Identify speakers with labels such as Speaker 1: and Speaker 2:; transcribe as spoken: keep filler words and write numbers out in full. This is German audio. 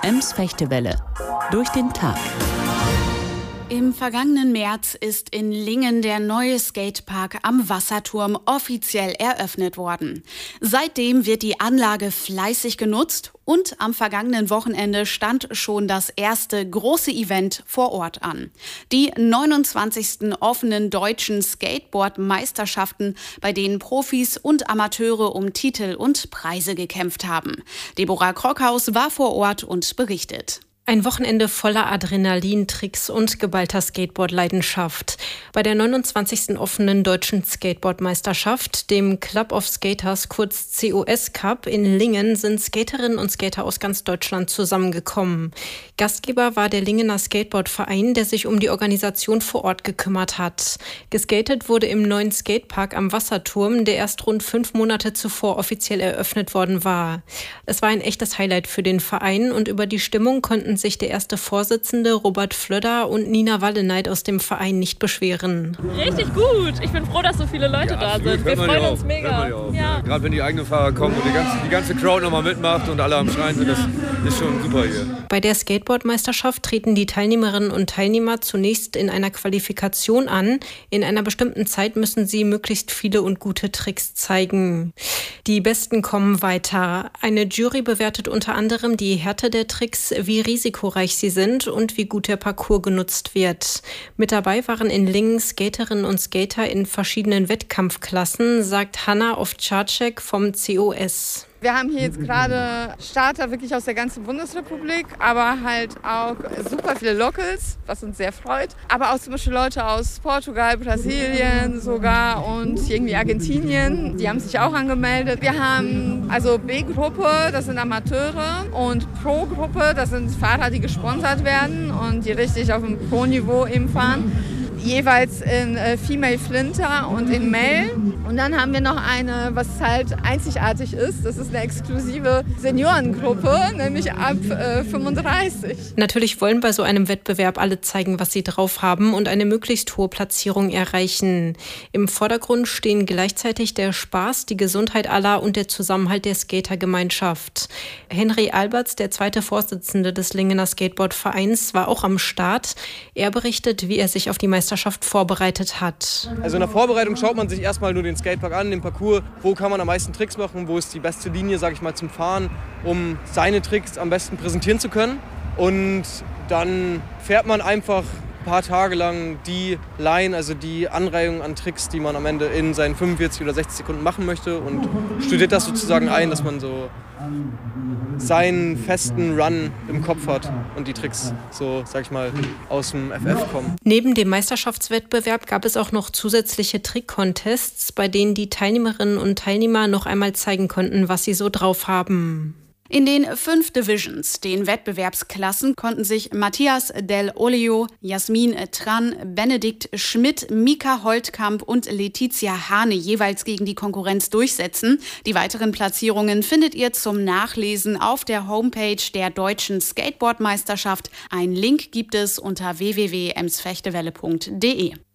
Speaker 1: Ems Fechtewelle. Durch den Tag.
Speaker 2: Im vergangenen März ist in Lingen der neue Skatepark am Wasserturm offiziell eröffnet worden. Seitdem wird die Anlage fleißig genutzt und am vergangenen Wochenende stand schon das erste große Event vor Ort an. Die neunundzwanzigsten offenen deutschen Skateboard-Meisterschaften, bei denen Profis und Amateure um Titel und Preise gekämpft haben. Deborah Krockhaus war vor Ort und berichtet.
Speaker 3: Ein Wochenende voller Adrenalin, Tricks und geballter Skateboard-Leidenschaft. Bei der neunundzwanzigsten offenen deutschen Skateboard-Meisterschaft, dem Club of Skaters, kurz C O S Cup in Lingen, sind Skaterinnen und Skater aus ganz Deutschland zusammengekommen. Gastgeber war der Lingener Skateboard-Verein, der sich um die Organisation vor Ort gekümmert hat. Geskatet wurde im neuen Skatepark am Wasserturm, der erst rund fünf Monate zuvor offiziell eröffnet worden war. Es war ein echtes Highlight für den Verein und über die Stimmung konnten sich der erste Vorsitzende Robert Flöder und Nina Walleneit aus dem Verein nicht beschweren.
Speaker 4: Richtig gut. Ich bin froh, dass so viele Leute
Speaker 5: ja,
Speaker 4: da
Speaker 5: absolut.
Speaker 4: sind. Wir freuen uns mega.
Speaker 5: Ja. Gerade wenn die eigenen Fahrer kommen und die ganze, die ganze Crowd nochmal mitmacht und alle am Schreien sind, das ist schon super hier.
Speaker 3: Bei der Skateboard-Meisterschaft treten die Teilnehmerinnen und Teilnehmer zunächst in einer Qualifikation an. In einer bestimmten Zeit müssen sie möglichst viele und gute Tricks zeigen. Die Besten kommen weiter. Eine Jury bewertet unter anderem die Härte der Tricks, wie risikoreich sie sind und wie gut der Parcours genutzt wird. Mit dabei waren in Lingen Skaterinnen und Skater in verschiedenen Wettkampfklassen, sagt Hanna Ovtcharczyk vom C O S.
Speaker 6: Wir haben hier jetzt gerade Starter wirklich aus der ganzen Bundesrepublik, aber halt auch super viele Locals, was uns sehr freut. Aber auch zum Beispiel Leute aus Portugal, Brasilien sogar und irgendwie Argentinien, die haben sich auch angemeldet. Wir haben also B-Gruppe, das sind Amateure, und Pro-Gruppe, das sind Fahrer, die gesponsert werden und die richtig auf dem Pro-Niveau eben fahren. Jeweils in äh, Female Flinter und in Male. Und dann haben wir noch eine, was halt einzigartig ist. Das ist eine exklusive Seniorengruppe, nämlich ab äh, fünfunddreißig.
Speaker 3: Natürlich wollen bei so einem Wettbewerb alle zeigen, was sie drauf haben und eine möglichst hohe Platzierung erreichen. Im Vordergrund stehen gleichzeitig der Spaß, die Gesundheit aller und der Zusammenhalt der Skatergemeinschaft. Henry Alberts, der zweite Vorsitzende des Lingener Skateboard-Vereins, war auch am Start. Er berichtet, wie er sich auf die Meisterschaft vorbereitet hat.
Speaker 7: Also in der Vorbereitung schaut man sich erstmal nur den Skatepark an, den Parcours, wo kann man am meisten Tricks machen, wo ist die beste Linie, sage ich mal, zum Fahren, um seine Tricks am besten präsentieren zu können. Und dann fährt man einfach ein paar Tage lang die Line, also die Anreihung an Tricks, die man am Ende in seinen fünfundvierzig oder sechzig Sekunden machen möchte, und studiert das sozusagen ein, dass man so seinen festen Run im Kopf hat und die Tricks so, sag ich mal, aus dem F F kommen.
Speaker 3: Neben dem Meisterschaftswettbewerb gab es auch noch zusätzliche Trick-Contests, bei denen die Teilnehmerinnen und Teilnehmer noch einmal zeigen konnten, was sie so drauf haben.
Speaker 2: In den fünf Divisions, den Wettbewerbsklassen, konnten sich Matthias Del Olio, Jasmin Tran, Benedikt Schmidt, Mika Holtkamp und Letizia Hane jeweils gegen die Konkurrenz durchsetzen. Die weiteren Platzierungen findet ihr zum Nachlesen auf der Homepage der Deutschen Skateboard-Meisterschaft. Ein Link gibt es unter w w w punkt ems fechtewelle punkt de.